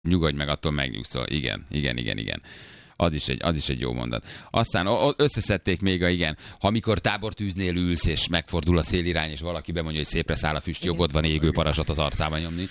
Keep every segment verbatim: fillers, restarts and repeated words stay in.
Nyugodj meg, attól megnyugszol. Igen, igen, igen, igen. Az is, egy, az is egy jó mondat. Aztán összeszedték még a igen, ha amikor tábortűznél ülsz, és megfordul a szélirány, és valaki bemondja, hogy szépre száll a füst, jogod van égő parazsat az arcába nyomni.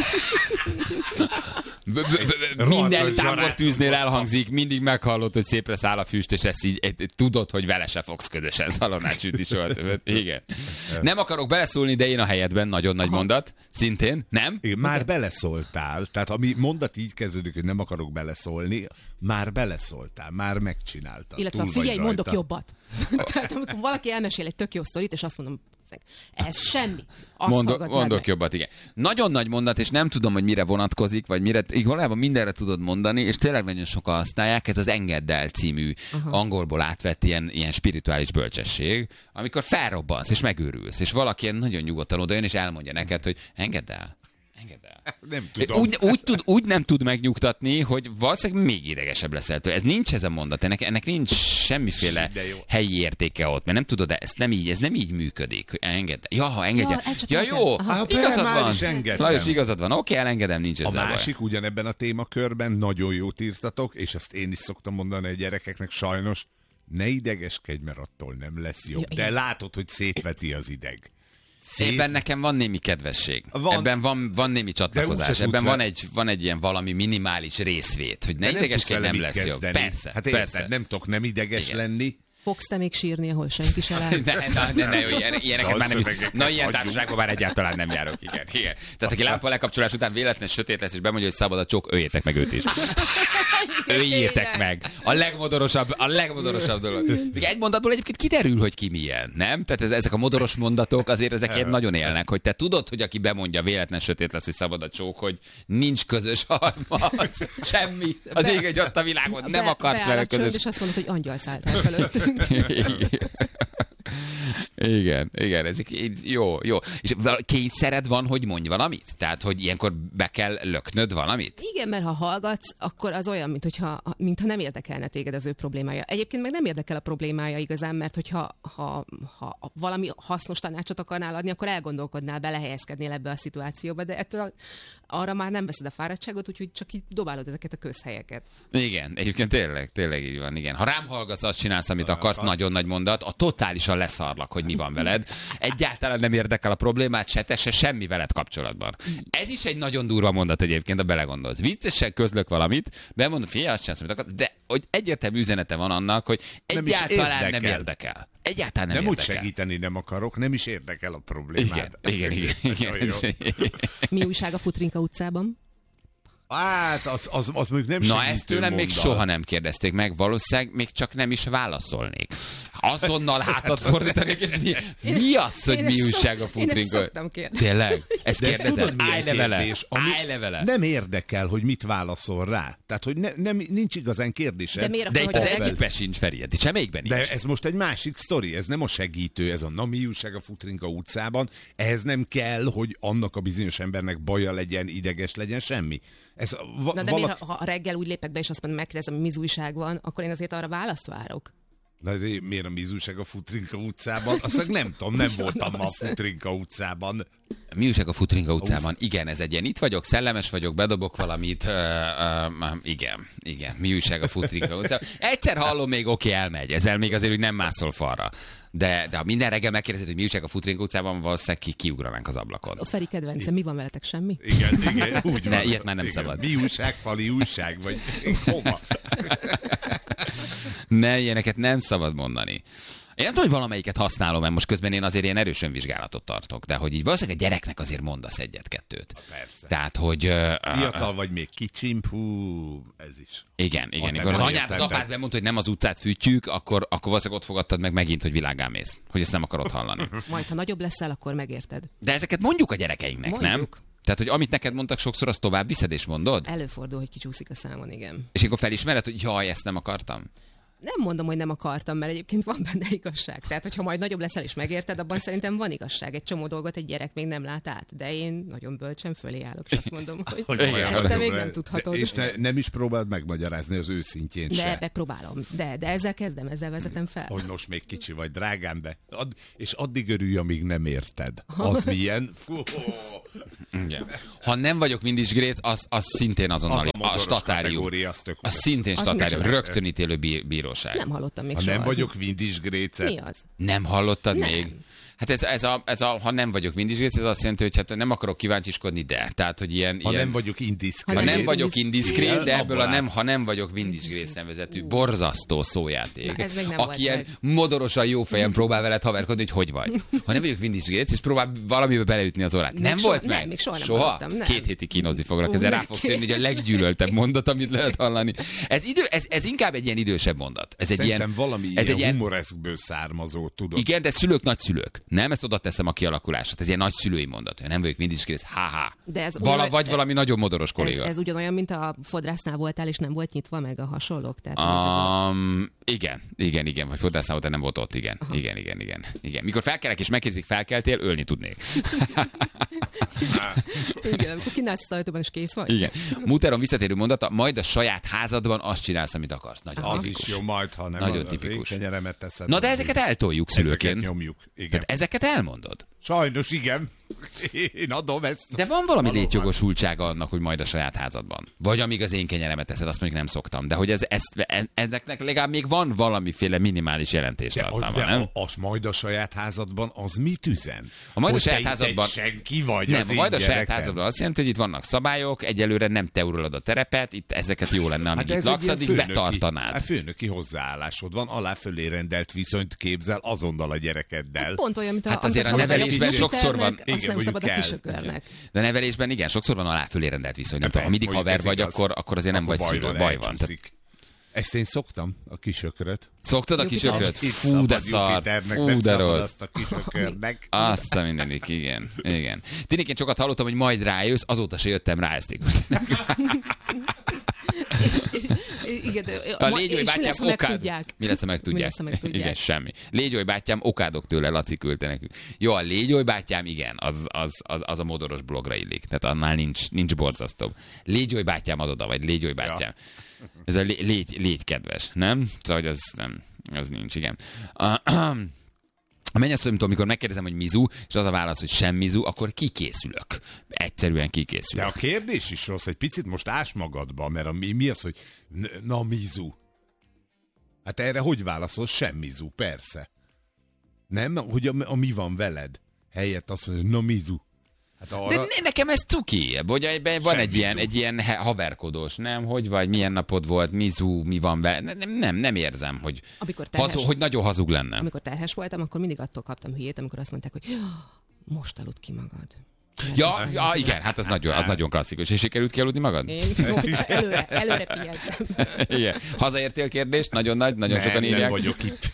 Minden tábortűznél elhangzik, mindig meghallod, hogy szépre száll a füst, és ezt így tudod, hogy vele se fogsz közösen szalonnát sütni soha többet. Igen. Nem akarok beleszólni, de én a helyedben nagyon nagy mondat. Szintén, nem? Igen, már beleszóltál. Tehát ami mondat így kezdődik, hogy nem akarok beleszólni, már beleszóltál, már megcsináltad. Illetve figyelj, mondok jobbat. Tehát amikor valaki elmesél egy tök jó sztorit, és azt mondom, ez semmi. Mondok, mondok jobbat, igen. Nagyon nagy mondat, és nem tudom, hogy mire vonatkozik, vagy mire, valójában mindenre tudod mondani, és tényleg nagyon sokan használják, ez az Engedd el című Aha. angolból átvett ilyen, ilyen spirituális bölcsesség, amikor felrobbansz, és megőrülsz, és valaki nagyon nyugodtan odajön, és elmondja neked, hogy engedd el. Engedd el. Nem tudom. Úgy, úgy, tud, úgy nem tud megnyugtatni, hogy valószínűleg még idegesebb leszel tőle. Ez nincs ez a mondat, ennek, ennek nincs semmiféle helyi értéke ott, mert nem tudod, ezt nem így, ez nem így működik. Engedd el. Ja, ha engedj el. Ja, ja jó, Aha, igazad van. Lajos, igazad van. Oké, elengedem, nincs ezzel A másik baj. Ugyanebben a témakörben nagyon jót írtatok, és ezt én is szoktam mondani a gyerekeknek, sajnos, ne idegeskedj, mert attól nem lesz jobb. De látod, hogy szétveti az ideg. Szét... Ebben nekem van némi kedvesség. Van, Ebben van, van némi csatlakozás. Ebben van egy, van egy ilyen valami minimális részvét, hogy ne idegeskedj, nem, nem lesz kezdeni. Jobb. Persze, hát persze. Érted, nem tudok nem ideges Igen. lenni. Fogsz te még sírni, ahol senki se lát? ne, ne, ne, ne, ilyen, ilyeneket már nem, na, ilyen társaságban már egyáltalán nem járok. Igen, igen. Tehát aki lámpa lekapcsolás után véletlen sötét lesz, és bemondja, hogy szabad a csók, öljétek meg őt is. Öljétek meg. A legmodorosabb, a legmodorosabb dolog. Egy mondatból egyébként kiderül, hogy ki milyen, nem? Tehát ez, ezek a modoros mondatok azért ezek ilyen nagyon élnek, hogy te tudod, hogy aki bemondja véletlen sötét lesz, hogy szabad a csók, hogy nincs közös harmad, semmi. Az ég egy ott a világon, nem akarsz vele közös. És azt mondod, hogy angyal szállt el fölött. Igen, igen, ez jó, jó. És kényszered van, hogy mondj valamit? Tehát, hogy ilyenkor be kell löknöd valamit? Igen, mert ha hallgatsz, akkor az olyan, mintha, mintha nem érdekelne téged az ő problémája. Egyébként meg nem érdekel a problémája igazán, mert hogyha ha, ha valami hasznos tanácsot akarnál adni, akkor elgondolkodnál, belehelyezkednél ebbe a szituációba, de ettől arra már nem veszed a fáradtságot, úgyhogy csak így dobálod ezeket a közhelyeket. Igen, egyébként tényleg, tényleg így van, igen. Ha rám hallgatsz, azt csinálsz, amit akarsz, nagyon nagy mondat, a totálisan leszarlak, hogy mi van veled. Egyáltalán nem érdekel a problémát, se te, se semmi veled kapcsolatban. Ez is egy nagyon durva mondat egyébként, ha belegondolsz. Viccesen közlök valamit, bemondom, figyelj, azt csinálsz, amit akarsz, de hogy egyértelmű üzenete van annak, hogy egyáltalán nem, nem érdekel. Egyáltalán nem, nem érdekel. úgy segíteni nem akarok, nem is érdekel a problémát. Igen, igen, igen. igen. Mi újság a Futrinka utcában? Hát, az, az, az még nem segítő. Na, ezt tőlem mondat. még soha nem kérdezték meg, valószínűleg még csak nem is válaszolnék. Azonnal hátat fordítanék, és mi, mi az, hogy mi újság a Futrinka? Én ezt szoktam kérdezni. Tényleg? Ezt de kérdezed? Állj le vele! Állj le vele! Nem érdekel, hogy mit válaszol rá. Tehát, hogy ne, nem, nincs igazán kérdése. De miért de itt az egyikben egyikben sincs, Feri, itt semmelyikben nincs. De ez most egy másik sztori, ez nem a segítő, ez a na mi újság a Futrinka utcában. Ehhez nem kell, hogy annak a bizonyos embernek baja legyen, ideges legyen, semmi. Ez va- Na de valaki... miért, ha, ha reggel úgy lépek be, és azt mondom, megkérdezem, hogy mi újság van, akkor én azért arra választ várok. Na de miért a mi újság a Futrinka utcában? Azt nem tudom, nem voltam ma a Futrinka utcában. Mi újság a Futrinka utcában? Igen, ez egy ilyen, itt vagyok, szellemes vagyok, bedobok valamit. Uh, uh, igen, igen, mi újság a Futrinka utcában? Egyszer hallom, még oké, okay, elmegy. Ezzel még azért úgy nem mászol falra. De, de ha minden reggel megkérdezed, hogy mi újság a Futrinka utcában, valószínűleg ki, kiugranánk az ablakon. A Feri kedvence, mi van veletek, semmi? Igen, igen, úgy van. Ne, ilyet már nem igen. szabad. Mi újság, fali újság, vagy hova? Ne, ilyeneket nem szabad mondani. Én nem tudom, hogy valamelyiket használom, mert most közben én azért ilyen erősen vizsgálatot tartok, de hogy így valószínűleg a gyereknek azért mondasz egyet-kettőt. Persze. Tehát, hogy... Uh, Fiatal vagy még kicsim, hú, ez is. Igen, igen. Amikor az anyád, az apád bemondta, hogy nem az utcát fűtjük, akkor, akkor valószínűleg ott fogadtad meg megint, hogy világgá mész. Hogy ezt nem akarod hallani. Majd, ha nagyobb leszel, akkor megérted. De ezeket mondjuk a gyerekeinknek, mondjuk. Nem? Tehát, hogy amit neked mondtak sokszor, azt tovább viszed és mondod? Előfordul, hogy kicsúszik a számon, igen. És akkor felismered, hogy jaj, ezt nem akartam? Nem mondom, hogy nem akartam, mert egyébként van benne igazság. Tehát, hogyha majd nagyobb leszel és megérted, abban szerintem van igazság. Egy csomó dolgot egy gyerek még nem lát át. De én nagyon bölcsen fölé állok, és azt mondom, hogy, hogy ezt te még nem tudhatod. És ne, nem is próbáld megmagyarázni az őszintjén de, se. De megpróbálom. De, de ezzel kezdem, ezzel vezetem fel. Hogy most még kicsi vagy, drágám, de ad, és addig örülj, amíg nem érted. Az milyen? Fú. Igen. Ha nem vagyok Windisch Gréc, az, az szintén azonnal az a, a statárium. Az, az szintén statárium. Rögtön ítélő bíróság. Nem hallottam még ha soha. Nem vagyok Windisch Grécet. Mi az? Nem hallottad nem. még? Hát ez, ez, a, ez a, ha nem vagyok Windisch Gréc, ez azt jelenti, hogy hát nem akarok kíváncsiskodni, de. Tehát, hogy ilyen... Ha ilyen, nem vagyok indiszkrét. Ha nem vagyok indiszkrét, de ebből a nem, át. ha nem vagyok Windisch Gréc nevezetű borzasztó szójáték. Na, ez még nem aki volt ilyen meg. modorosan jó fejen próbál veled haverkodni, hogy hogy vagy. Ha nem vagyok Windisch Gréc, és próbál valamibe beleütni az orrát. Nem még volt so, meg? Nem, még soha nem soha? hallottam, nem. Két hétig kínozni foglak, Ú, ezzel rá neki. fogsz jönni, hogy a leggyűlöltebb mondat, amit lehet hallani. Ez, idő, ez, ez inkább egy ilyen idősebb mondat. Ez egy Szerintem ilyen, valami ez ilyen egy ilyen, humoreszkből származó, tudod. igen, de szülők, nagyszülők. Nem, ezt oda teszem a kialakulását. Ez ilyen nagyszülői mondat. Ha nem vagyok Windisch Gréc, ha-ha. De ez Vala, olyan- vagy valami nagyon modoros Ez, kolléga. ez ugyanolyan, mint a fodrásznál voltál, és nem volt nyitva meg a hasonlók. Tehát Um, igen, igen, igen, vagy fodrásznál nem volt ott, igen. Aha. Igen, igen, igen, igen. Mikor felkelek és megkérdezik, felkeltél, ölni tudnék. igen, amikor kínálsz az ajtóban, és kész vagy. Igen. Muteron visszatérő mondata, majd a saját házadban azt csinálsz, amit akarsz. Nagyon Az tipikus. is jó, majd, ha nem Nagyon az tipikus. én kenyeremet teszed. Na de ezeket eltoljuk szülőként. Ezeket nyomjuk, igen. Tehát ezeket elmondod. Sajnos igen. Én adom ezt. De van valami Valóban. létjogosultsága annak, hogy majd a saját házadban. Vagy amíg az én kenyeremet teszed, azt mondjuk nem szoktam. De hogy ez, ezt, e- ezeknek legalább még van valamiféle minimális jelentéstartalma, De, nem? de az majd a saját házadban, az mit üzen? A majd a Hogy saját te itt házadban- egy senki vagy Nem, az a én majd a saját gyerekem. házadban azt jelenti, hogy itt vannak szabályok, egyelőre nem te uralod a terepet, itt ezeket jó lenne, amíg Hát itt ez laksz, egy ilyen addig főnöki- betartanád. Hát főnöki hozzáállásod van, alá fölé rendelt viszonyt képzel azonnal a gyerekeddel. Pont olyan, mint a, Hát azért amit a szabad nevelésben Jupiternek, sokszor van- azt igen, nem mondjuk szabad a kell. kisökörnek. De nevelésben igen, sokszor van alá fölé rendelt viszony. Nem Be- tudom, ha mindig mondjuk haver ez vagy, igaz. akkor, akkor azért nem Akkor vagy szülő, bajról baj van. Tehát, elcsúszik. Ezt én szoktam, a kisökröt. szoktad a Jupiter. kisökröt? Itt Fú, de szabad szar. Jupiternek, Fú, nem de szabad rossz. azt a kisökörnek. Azt a mindenik, igen. igen. Tényleg sokat hallottam, hogy majd rájössz, azóta se jöttem rá ezt. Igen, de, A ma- légyói és mi bátyám lesz, ha okád. megtudják? Mi lesz, ha megtudják? Mi lesz, ha megtudják? Igen, semmi. Légyói bátyám, okádok tőle, Laci küldte nekünk. Jó, a légyói bátyám, igen, az, az, az, az a modoros blogra illik. Tehát annál nincs, nincs borzasztóbb. Légyói bátyám ad oda, vagy légyói bátyám. Ja. Ez a lé, légy, légy kedves, nem? Szóval, hogy az nem, az nincs, igen. A mennyasszonyomtól, amikor megkérdezem, hogy mizu, és az a válasz, hogy sem mizu, akkor kikészülök. Egyszerűen De kikészülök. a kérdés is rossz, egy picit most ás magadba, mert a, mi, mi az, hogy n- na mizu? Hát erre hogy válaszol? Sem mizu, persze. Nem? Hogy a, a mi van veled? Helyett azt mondja, na mizu. Hát arra... De ne- nekem ez cuki, hogy ebben van Sem egy ilyen, mizu. egy ilyen he- haverkodós, nem? Hogy vagy, milyen napod volt, mizu, mi van vele. Nem, nem, nem érzem, hogy, Amikor terhes, hazu, hogy nagyon hazug lenne. amikor terhes voltam, akkor mindig attól kaptam hülyét, amikor azt mondták, hogy most aludt ki magad. Ja, ja, igen, hát az nagyon, az nagyon klasszikus. És sikerült kialudni magad? Én előre, előre pihentem. Igen. Hazaértél kérdést? Nagyon nagy, nagyon nem, sokan nem írják. vagyok itt.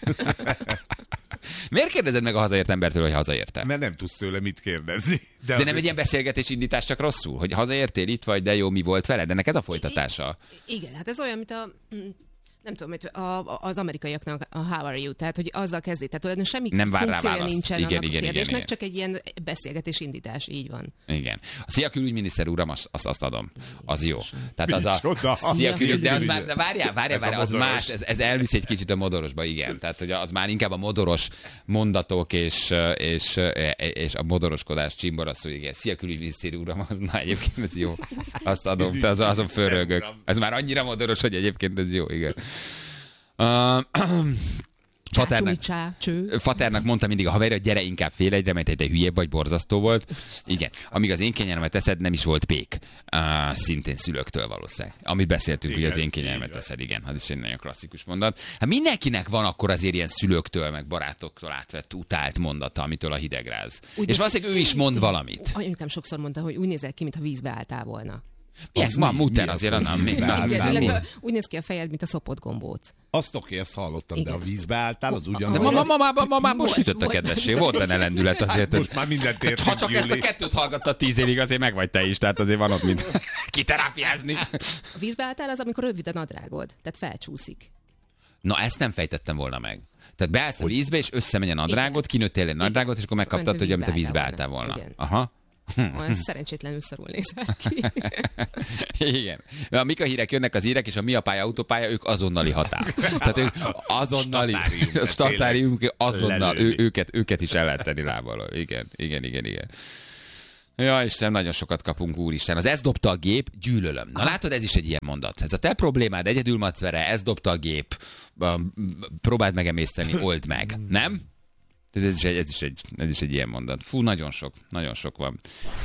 Miért kérdezed meg a hazaért embertől, hogy hazaérte? Mert nem tudsz tőle mit kérdezni. De, De nem egy ilyen beszélgetés indítás csak rosszul? Hogy hazaértél, itt vagy, de jó, mi volt veled? Ennek ez a folytatása. Igen, hát ez olyan, mint a... mm, nem tudom, hogy a, az amerikaiaknak a how are you, tehát hogy azzal kezdi, tehát olyan semmi Nem vár rá funkciója választ. nincsen Igen, annak igen, a igen, kérdésnek, igen. csak egy ilyen beszélgetés indítás, így van. Igen. A szia külügyminiszter uram, azt, azt, azt adom. Az jó. Tehát az a... Micsoda? Szia külügy, de az már, Szia de várjál, várjál, Ez a várjál, az modoros. más, ez, ez elvisz egy kicsit a modorosba, igen. Tehát, hogy az már inkább a modoros mondatok és, és, és a modoroskodás csimboraszó, igen. Szia külügyminiszter uram, az na egyébként ez jó. Azt adom, de az, azon fölrögök. Ez már annyira modoros, hogy egyébként ez jó, igen. Uh, Faternak, Csá, cső. Faternak mondta mindig a haverja, hogy gyere inkább fél egyre, mert te hülyébb vagy, borzasztó volt. Igen. Amíg az én kényelmet teszed, nem is volt pék. Uh, szintén szülőktől valószínűleg. Amit beszéltünk, igen, hogy az én kényelmet igen. teszed. Igen, az is egy nagyon klasszikus mondat. Hát mindenkinek van akkor azért ilyen szülőktől, meg barátoktól átvett utált mondata, amitől a hidegráz. Úgy És néz- valószínűleg ő is mond valamit. Anyukám sokszor mondta, hogy úgy nézel ki, mintha vízbe álltál volna. Mi ez? Ma mi? muter Mi az, azért, hogy nem mi? vízbe Na, álltál? mi ez? Álltál. Illetve úgy néz ki a fejed, mint a szopott gombóc. Azt oké, ezt hallottam, de Igen. a vízbe álltál, az ugyan... De ma, ma, ma, ma, ma, ma már most Volt- sütött a volt- kedvesség. Volt benne lendület azért. Most már mindent Tehát, értünk, ha csak ezt a Gyuri. kettőt hallgattad tíz évig, azért meg vagy te is, tehát azért van ott mit kiterápiázni. A vízbe álltál az, amikor rövid a nadrágod, tehát felcsúszik. Na, ezt nem fejtettem volna meg. Tehát beállsz a vízbe, és összemegy a nadrágot, kinőttél egy nadrágot, és akkor megkaptad, hogy amit a vízbe álltál volna. Igen. Aha. Olyan szerencsétlenül szarul nézel ki. Igen. A Mika hírek jönnek az hírek, és a Mi a pálya, autópálya, ők azonnali határ. Tehát ők azonnali, a statárium, azonnal, ő, őket, őket is el lehet tenni lábalól. Igen, igen, igen, igen. Ja, Isten, nagyon sokat kapunk, úristen. Az ez dobta a gép, gyűlölöm. Na látod, ez is egy ilyen mondat. Ez a te problémád, egyedül macvere, ez dobta a gép, próbáld megemészteni, old meg. Nem? Ez, ez, is egy, ez, is egy, ez is egy ilyen mondat. Fú, nagyon sok, nagyon sok van.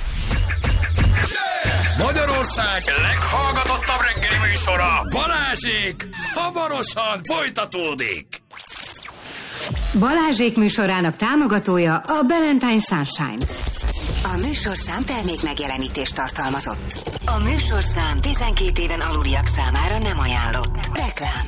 Magyarország leghallgatottabb reggeli műsora, Balázsék, hamarosan folytatódik. Balázsék műsorának támogatója a Ballantyne Sunshine. A műsorszám termék megjelenítést tartalmazott. A műsorszám tizenkét éven aluliak számára nem ajánlott. Reklám.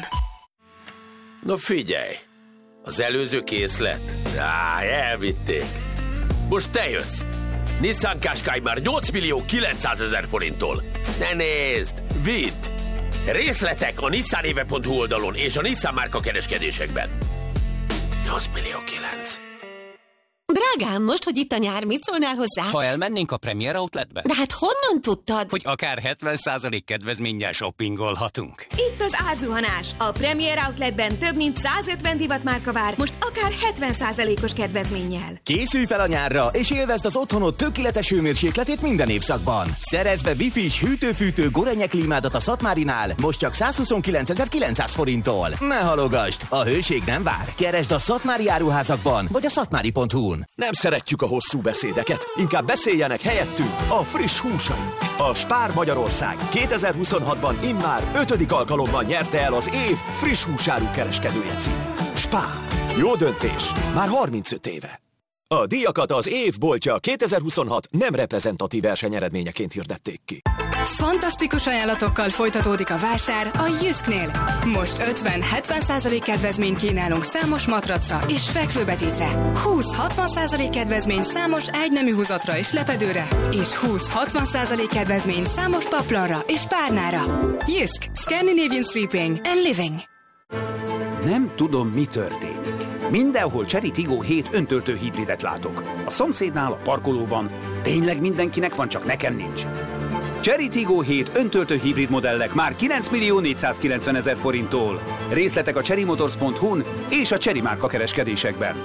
No figyelj, az előző készlet? Á, elvitték. Most te jössz. Nissan Qashqai már nyolc millió kilencszázezer forinttól. Ne nézd, vidd! Részletek a nissanéve pont hu oldalon és a Nissan márka kereskedésekben. nyolc millió kilenc. Drágám, most, hogy itt a nyár, mit szólnál hozzá? Ha elmennénk a Premier Outletbe? De hát honnan tudtad? Hogy akár hetven százalék kedvezménnyel shoppingolhatunk. Itt az árzuhanás. A Premier Outletben több mint százötven divatmárka vár, most akár hetven százalékos kedvezménnyel. Készülj fel a nyárra, és élvezd az otthonod tökéletes hőmérsékletét minden évszakban. Szerezd be Wi-Fi-s hűtő-fűtő Gorenje klímádat a Szatmárinál, most csak százhuszonkilencezer-kilencszáz forinttól. Ne halogasd, a hőség nem vár. Keresd a szatmári áruházakban, vagy a szatmári pont hu-n. Nem szeretjük a hosszú beszédeket, inkább beszéljenek helyettünk a friss húsaink. A Spár Magyarország kétezer-huszonhatban immár ötödik alkalommal nyerte el az év friss húsáru kereskedője címet. Spár. Jó döntés. Már harmincöt éve. A díjakat az év boltja kétezer-huszonhat nem reprezentatív versenyeredményeként hirdették ki. Fantasztikus ajánlatokkal folytatódik a vásár a Jysknél. Most ötven-hetven százalék kedvezményt kínálunk számos matracra és fekvőbetétre. húsz-hatvan százalék kedvezmény számos ágynemű húzatra és lepedőre. És húsz-hatvan százalék kedvezmény számos paplanra és párnára. Jysk. Scandinavian Sleeping and Living. Nem tudom, mi történik. Mindenhol Chery Tiggo hét öntöltő hibridet látok. A szomszédnál, a parkolóban. Tényleg mindenkinek van, csak nekem nincs. Chery Tiggo hét öntöltő hibrid modellek már kilenc millió négyszázkilencvenezer forinttól. Részletek a chery motors pont hu-n és a Chery márka kereskedésekben.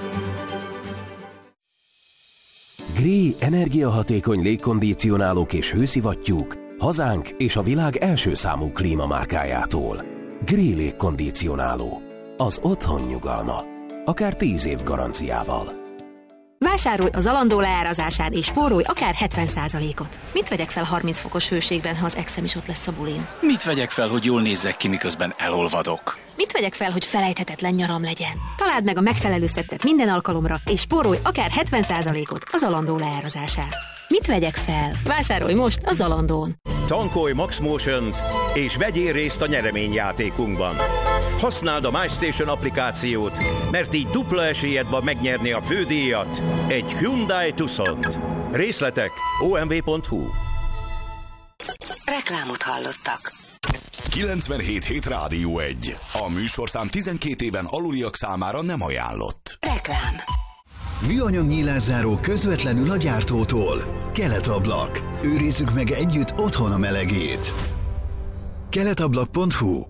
Gree energiahatékony légkondicionálók és hőszivattyúk hazánk és a világ első számú klímamárkájától. Gree légkondicionáló. Az otthon nyugalma. Akár tíz év garanciával. Vásárolj az Zalando leárazásán és spórolj akár hetven százalékot. Mit vegyek fel harminc fokos hőségben, ha az exem is ott lesz a bulin? Mit vegyek fel, hogy jól nézzek ki, miközben elolvadok? Mit vegyek fel, hogy felejthetetlen nyaram legyen? Találd meg a megfelelő szettet minden alkalomra, és spórolj akár hetven százalékot a Zalando leárazásán. Mit vegyek fel? Vásárolj most a Zalandón. Tankolj Max Motion-t, és vegyél részt a nyereményjátékunkban. Használd a MyStation applikációt, mert így dupla esélyed van megnyerni a fődíjat, egy Hyundai Tucsont. Részletek o m v pont hu. Reklámot hallottak. kilencvenhét hét Rádió egy. A műsorszám tizenkét éven aluliak számára nem ajánlott. Reklám. Műanyag nyílászáró közvetlenül a gyártótól. Keletablak. Őrizzük meg együtt otthon a melegét. keletablak pont hu.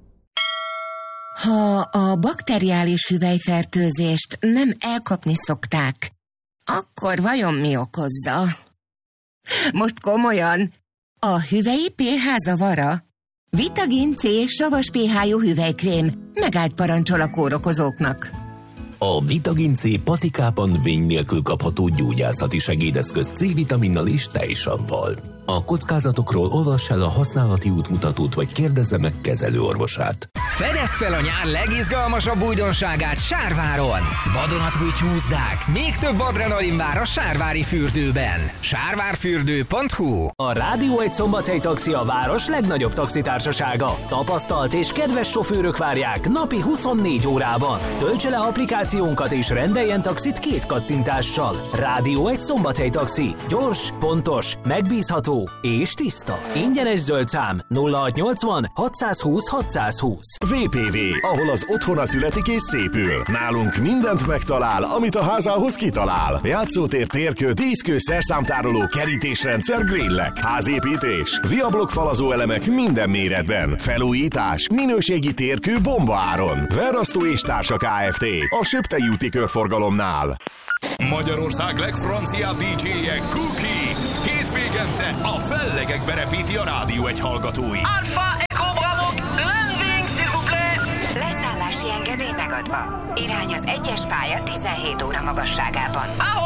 Ha a bakteriális hüvelyfertőzést nem elkapni szokták, akkor vajon mi okozza? Most komolyan, a hüvelyi pé há zavara? Vitagin C savas pé há-jú hüvelykrém megállt parancsol a kórokozóknak. A Vitagin C patikában vény nélkül kapható gyógyászati segédeszköz C-vitaminnal és tejsavval. A kockázatokról olvass el a használati útmutatót, vagy kérdezze meg kezelőorvosát. Fedezd fel a nyár legizgalmasabb újdonságát Sárváron! Vadonatúj csúszdák, még több adrenalin vár a Sárvári fürdőben. sárvárfürdő pont hu. A Rádió egy szombathelyi taxi a város legnagyobb taxitársasága. Tapasztalt és kedves sofőrök várják napi huszonnégy órában. Töltse le applikációnkat és rendeljen taxit két kattintással. Rádió egy szombathelyi taxi. Gyors, pontos, megbízható és tiszta. Ingyenes zöld szám nulla hatszáznyolcvan hatszázhúsz hatszázhúsz. vé pé vé, ahol az otthona születik és szépül. Nálunk mindent megtalál, amit a házához kitalál. Játszótér, térkő, díszkő, szerszámtároló, kerítésrendszer, grillek, házépítés, viablok falazó elemek minden méretben. Felújítás, minőségi térkő bombaáron. Verrasztó és Társa Kft. A Söptei úti körforgalomnál. Magyarország legfranciább dé dzséje Cookie. Hétvégente a fellegekbe repíti a Rádió egy hallgatói. Alpha Echo Bravo, landing, s'il vous plaît! Leszállási engedély megadva. Irány az egyes pálya tizenhét óra magasságában. Ahoj!